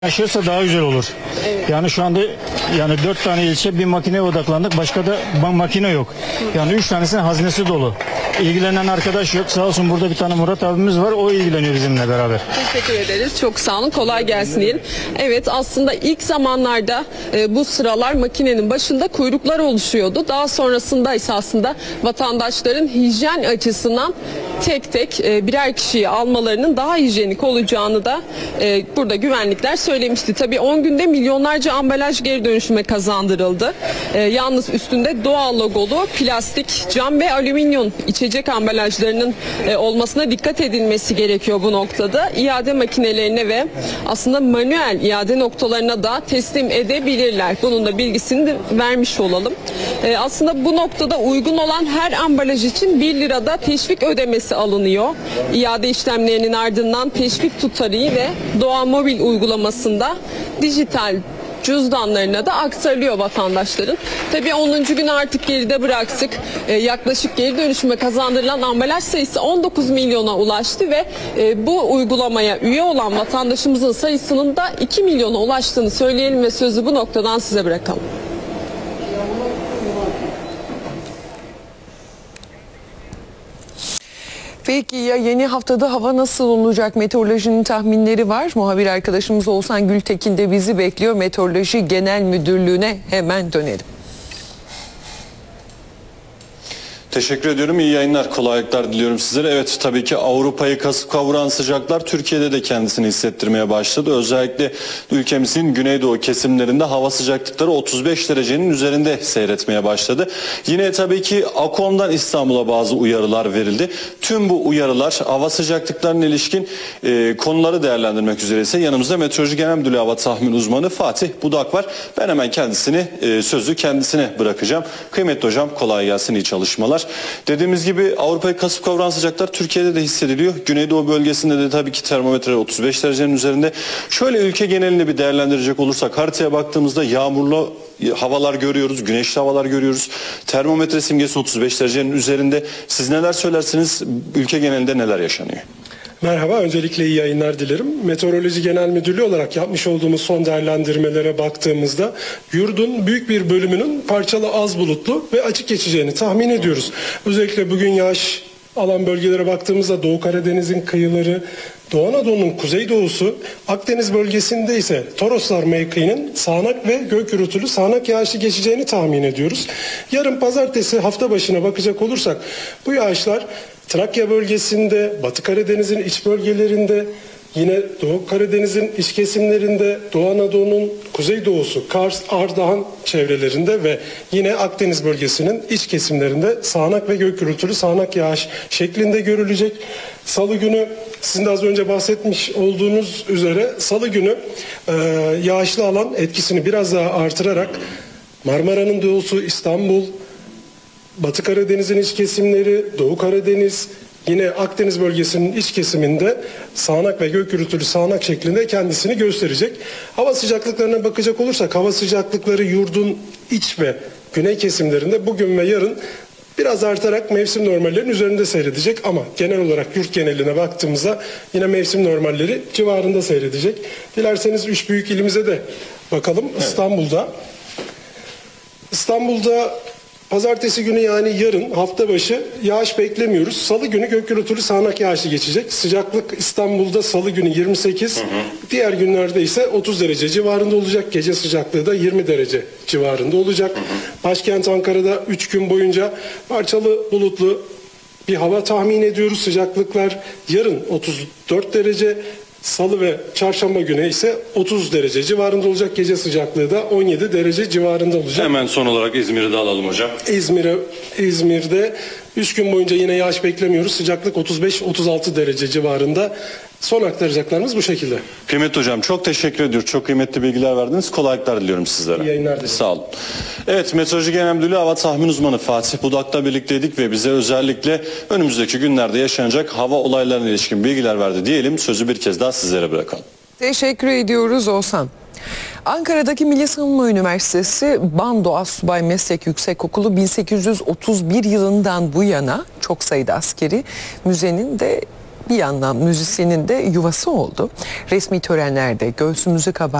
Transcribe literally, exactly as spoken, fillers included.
Yaşarsa daha güzel olur. Evet. Yani şu anda yani dört tane ilçe bir makineye odaklandık. Başka da ba- makine yok. Yani üç tanesinin hazinesi dolu. İlgilenen arkadaş yok. Sağ olsun burada bir tane Murat abimiz var. O ilgileniyor bizimle beraber. Teşekkür ederiz. Çok sağ olun. Kolay gelsin diyelim. Evet, aslında ilk zamanlarda e, bu sıralar makinenin başında kuyruklar oluşuyordu. Daha sonrasında ise aslında vatandaşların hijyen açısından tek tek e, birer kişiyi almalarının daha hijyenik olacağını da e, burada güvenlikler söylemişti. Tabii on günde milyonlarca ambalaj geri dönüşüme kazandırıldı. E, yalnız üstünde doğal logolu plastik, cam ve alüminyum içecek ambalajlarının e, olmasına dikkat edilmesi gerekiyor bu noktada. İade makinelerine ve aslında manuel iade noktalarına da teslim edebilirler. Bunun da bilgisini de vermiş olalım. E, aslında bu noktada uygun olan her ambalaj için bir lirada teşvik ödemesi alınıyor. İade işlemlerinin ardından teşvik tutarı ve Doğa Mobil uygulamasında dijital cüzdanlarına da aktarılıyor vatandaşların. Tabii onuncu günü artık geride bıraktık. Ee, yaklaşık geri dönüşüme kazandırılan ambalaj sayısı on dokuz milyona ulaştı ve e, bu uygulamaya üye olan vatandaşımızın sayısının da iki milyona ulaştığını söyleyelim ve sözü bu noktadan size bırakalım. Peki ya yeni haftada hava nasıl olacak? Meteorolojinin tahminleri var. Muhabir arkadaşımız Oğuzhan Gültekin de bizi bekliyor. Meteoroloji Genel Müdürlüğü'ne hemen dönelim. Teşekkür ediyorum. İyi yayınlar, kolaylıklar diliyorum sizlere. Evet, tabii ki Avrupa'yı kasıp kavuran sıcaklar Türkiye'de de kendisini hissettirmeye başladı. Özellikle ülkemizin güneydoğu kesimlerinde hava sıcaklıkları otuz beş derecenin üzerinde seyretmeye başladı. Yine tabii ki AKOM'dan İstanbul'a bazı uyarılar verildi. Tüm bu uyarılar hava sıcaklıklarına ilişkin e, konuları değerlendirmek üzere ise yanımızda Meteoroloji Genel Müdürlüğü Hava Tahmin Uzmanı Fatih Budak var. Ben hemen kendisini e, sözü kendisine bırakacağım. Kıymetli hocam, kolay gelsin, iyi çalışmalar. Dediğimiz gibi Avrupa'yı kasıp kavuran sıcaklar Türkiye'de de hissediliyor. Güneydoğu bölgesinde de tabii ki termometre otuz beş derecenin üzerinde. Şöyle ülke genelini bir değerlendirecek olursak haritaya baktığımızda yağmurlu havalar görüyoruz, güneşli havalar görüyoruz. Termometre simgesi otuz beş derecenin üzerinde. Siz neler söylersiniz? Ülke genelinde neler yaşanıyor? Merhaba, öncelikle iyi yayınlar dilerim. Meteoroloji Genel Müdürlüğü olarak yapmış olduğumuz son değerlendirmelere baktığımızda yurdun büyük bir bölümünün parçalı az bulutlu ve açık geçeceğini tahmin ediyoruz. Özellikle bugün yağış alan bölgelere baktığımızda Doğu Karadeniz'in kıyıları, Doğu Anadolu'nun kuzeydoğusu, Akdeniz bölgesinde ise Toroslar mevkiinin sağanak ve gök gürültülü sağanak yağışlı geçeceğini tahmin ediyoruz. Yarın pazartesi hafta başına bakacak olursak bu yağışlar Trakya bölgesinde, Batı Karadeniz'in iç bölgelerinde, yine Doğu Karadeniz'in iç kesimlerinde, Doğu Anadolu'nun kuzeydoğusu, Kars, Ardahan çevrelerinde ve yine Akdeniz bölgesinin iç kesimlerinde sağanak ve gök gürültülü sağanak yağış şeklinde görülecek. Salı günü sizin de az önce bahsetmiş olduğunuz üzere Salı günü e, yağışlı alan etkisini biraz daha artırarak Marmara'nın doğusu, İstanbul, Batı Karadeniz'in iç kesimleri, Doğu Karadeniz, yine Akdeniz bölgesinin iç kesiminde sağanak ve gök gürültülü sağanak şeklinde kendisini gösterecek. Hava sıcaklıklarına bakacak olursak hava sıcaklıkları yurdun iç ve güney kesimlerinde bugün ve yarın biraz artarak mevsim normallerinin üzerinde seyredecek ama genel olarak yurt geneline baktığımızda yine mevsim normalleri civarında seyredecek. Dilerseniz üç büyük ilimize de bakalım. Evet. İstanbul'da İstanbul'da pazartesi günü yani yarın hafta başı yağış beklemiyoruz. Salı günü gök gürültülü sağanak yağışlı geçecek. Sıcaklık İstanbul'da salı günü yirmi sekiz, hı hı. Diğer günlerde ise otuz derece civarında olacak. Gece sıcaklığı da yirmi derece civarında olacak. Hı hı. Başkent Ankara'da üç gün boyunca parçalı bulutlu bir hava tahmin ediyoruz. Sıcaklıklar yarın otuz dört derece. Salı ve çarşamba günü ise otuz derece civarında olacak. Gece sıcaklığı da on yedi derece civarında olacak. Hemen son olarak İzmir'i de alalım hocam. İzmir'e, İzmir'de üç gün boyunca yine yağış beklemiyoruz. Sıcaklık otuz beş otuz altı derece civarında. Son aktaracaklarımız bu şekilde. Kıymetli hocam, çok teşekkür ediyoruz. Çok kıymetli bilgiler verdiniz. Kolaylıklar diliyorum sizlere. İyi yayınlar dilerim. Sağ olun. Evet, Meteoroloji Genel Müdürlüğü Hava Tahmin Uzmanı Fatih Budak'la birlikteydik ve bize özellikle önümüzdeki günlerde yaşanacak hava olaylarına ilişkin bilgiler verdi diyelim. Sözü bir kez daha sizlere bırakalım. Teşekkür ediyoruz Oğuzhan. Ankara'daki Milli Savunma Üniversitesi Bando Astsubay Meslek Yüksekokulu bin sekiz yüz otuz bir yılından bu yana çok sayıda askeri müzenin de bir yandan müzisyenin de yuvası oldu. Resmi törenlerde göğsümüzü kabartan